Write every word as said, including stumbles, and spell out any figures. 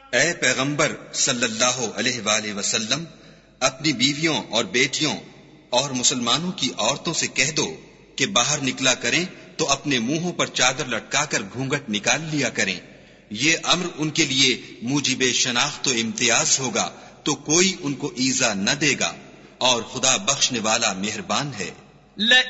ऐ पैगंबर सल्लल्लाहु अलैहि वसल्लम, अपनी बीवियों और बेटियों और मुसलमानों की औरतों से कह दो कि बाहर निकला करें तो अपने मुंहों पर चादर लटकाकर घूंघट निकाल लिया करें। ये अम्र उनके लिए मूजिबे शनाख्त व इम्तियाज होगा तो कोई उनको ईजा न देगा, और खुदा बख्शने वाला मेहरबान है।